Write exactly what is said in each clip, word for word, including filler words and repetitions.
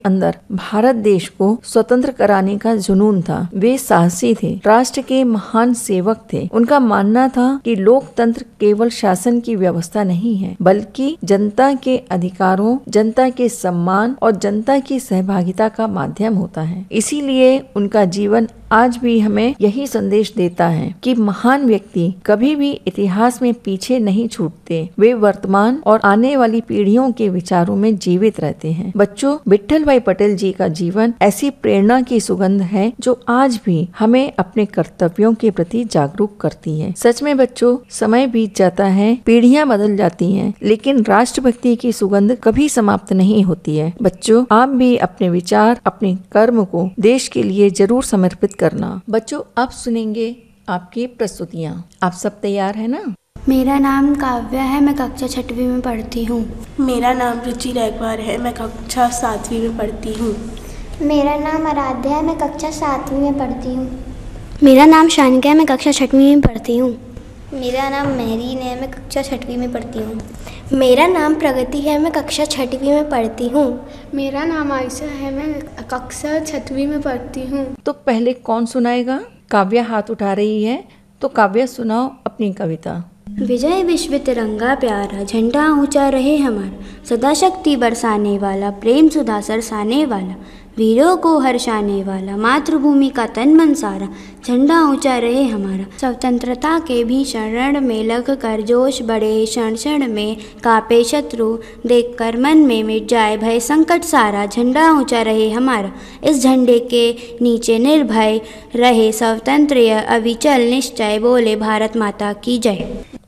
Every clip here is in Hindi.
अंदर भारत देश को स्वतंत्र कराने का जुनून था। वे साहसी थे, राष्ट्र के महान सेवक थे। उनका मानना था कि लोकतंत्र केवल शासन की व्यवस्था नहीं है, बल्कि जनता के अधिकारों, जनता के सम्मान और जनता की सहभागिता का माध्यम होता है। इसीलिए उनका जीवन आज भी हमें यही संदेश देता है कि महान व्यक्ति कभी भी इतिहास में पीछे नहीं छूटते। वे वर्तमान और आने वाली पीढ़ियों के विचारों में जीवित रहते हैं। बच्चों, विट्ठल भाई पटेल जी का जीवन ऐसी प्रेरणा की सुगंध है जो आज भी हमें अपने कर्तव्यों के प्रति जागरूक करती है। सच में बच्चों, समय बीत जाता है, पीढ़ियां बदल जाती हैं, लेकिन राष्ट्रभक्ति की सुगंध कभी समाप्त नहीं होती है। बच्चों, आप भी अपने विचार, अपने कर्म को देश के लिए जरूर समर्पित करना। बच्चों, अब सुनेंगे आपकी प्रस्तुतियाँ। आप सब तैयार है ना? मेरा नाम काव्य है, मैं कक्षा छठवीं में पढ़ती हूँ। मेरा नाम रुचि रैकवार है, मैं कक्षा सातवीं में पढ़ती हूँ। मेरा नाम आराध्या है, मैं कक्षा सातवीं में पढ़ती हूँ। मेरा नाम शानिका है, मैं कक्षा छठवीं में पढ़ती हूँ। मेरा नाम महरीन है, मैं कक्षा छठवीं में पढ़ती हूँ। मेरा नाम प्रगति है, मैं कक्षा छठवीं में पढ़ती हूँ। मेरा नाम आयशा है, मैं कक्षा छठवीं में पढ़ती हूँ। तो पहले कौन सुनाएगा? काव्य हाथ उठा रही है, तो काव्य सुनाओ अपनी कविता। विजय विश्व तिरंगा प्यारा, झंडा ऊंचा रहे हमारा, सदा शक्ति बरसाने वाला, प्रेम सुधा सरसाने वाला, वीरों को हर्षाने वाला, मातृभूमि का तन मन सारा, झंडा ऊंचा रहे हमारा। स्वतंत्रता के भीषण रण में लग कर जोश बढ़े, क्षण क्षण में कापे शत्रु, देख कर मन में मिट जाए भय संकट सारा, झंडा ऊंचा रहे हमारा। इस झंडे के नीचे निर्भय रहे स्वतंत्र अविचल निश्चय, बोले भारत माता की जय।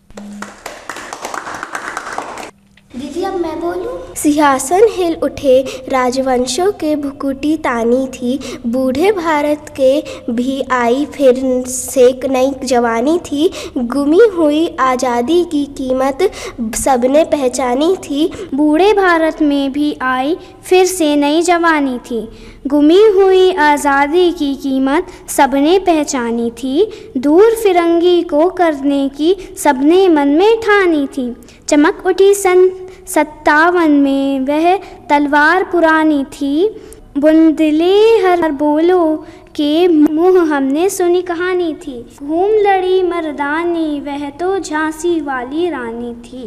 दीदी, अब मैं बोलूं? सिंहासन हिल उठे, राजवंशों के भुकुटी तानी थी, बूढ़े भारत के भी आई फिर से नई जवानी थी, गुमी हुई आज़ादी की कीमत सबने पहचानी थी। बूढ़े भारत में भी आई फिर से नई जवानी थी, गुमी हुई आज़ादी की कीमत सबने पहचानी थी, दूर फिरंगी को करने की सबने मन में ठानी थी। चमक उठी सन सत्तावन में वह तलवार पुरानी थी, बुंदले हर बोलो के मुँह हमने सुनी कहानी थी, घूम लड़ी मर्दानी वह तो झांसी वाली रानी थी।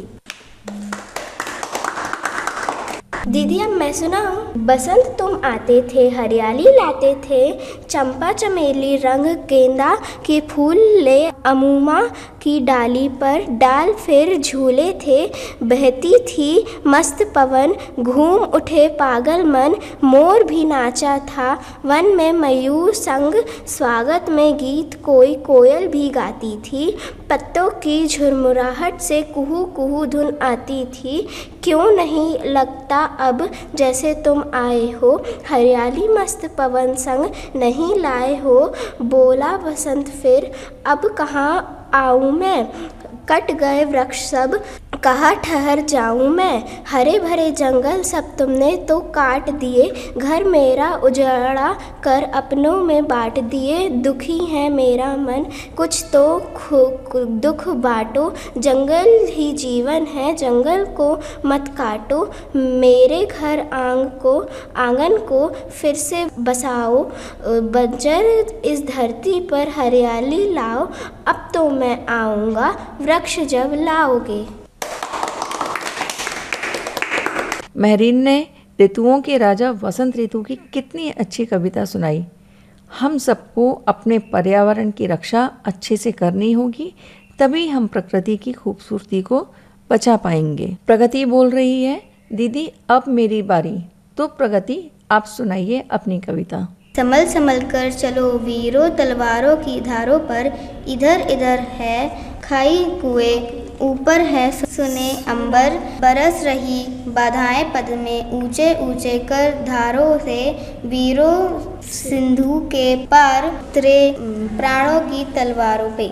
दीदी, अब मैं सुनाऊं? बसंत तुम आते थे, हरियाली लाते थे, चंपा चमेली रंग गेंदा के फूल ले अमूमा की डाली पर डाल फिर झूले थे, बहती थी मस्त पवन, घूम उठे पागल मन, मोर भी नाचा था वन में मयूर संग, स्वागत में गीत कोई कोयल भी गाती थी, पत्तों की झुरमुराहट से कुहू कुहू धुन आती थी। क्यों नहीं लगता अब जैसे तुम आए हो, हरियाली मस्त पवन संग नहीं लाए हो, बोला बसंत फिर अब कहाँ आऊँ मैं, कट गए वृक्ष सब कहाँ ठहर जाऊँ मैं, हरे भरे जंगल सब तुमने तो काट दिए, घर मेरा उजाड़ा कर अपनों में बांट दिए, दुखी है मेरा मन कुछ तो दुख बांटो, जंगल ही जीवन है जंगल को मत काटो, मेरे घर आंग को आंगन को फिर से बसाओ, बंजर इस धरती पर हरियाली लाओ, अब तो मैं आऊँगा वृक्ष जब लाओगे। महरीन ने ऋतुओं के राजा वसंत ऋतु की कितनी अच्छी कविता सुनाई। हम सबको अपने पर्यावरण की रक्षा अच्छे से करनी होगी, तभी हम प्रकृति की खूबसूरती को बचा पाएंगे। प्रगति बोल रही है, दीदी अब मेरी बारी, तो प्रगति आप सुनाइए अपनी कविता। संभल संभल कर चलो वीरों, तलवारों की धारों पर, इधर इधर है खाई कुएं, ऊपर है सुने अंबर, बरस रही बाधाएं पद में, ऊंचे ऊंचे कर धारों से, वीरों सिंधु के पार उतरे प्राणों की तलवारों पे।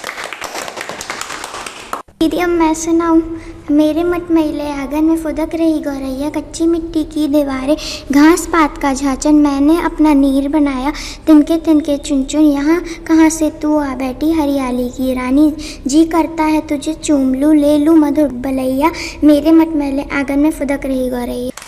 दीदी, अब मैं सुनाऊं? मेरे मट मैले आंगन में फुदक रही गौरैया, कच्ची मिट्टी की दीवारें, घास पात का झांचन मैंने अपना नीर बनाया, तिनके तिनके चुन चुन यहाँ कहाँ से तू आ बैठी हरियाली की रानी, जी करता है तुझे चूम लूँ ले लूँ मधुर बलैया, मेरे मट मैले आंगन में फुदक रही गौरैया।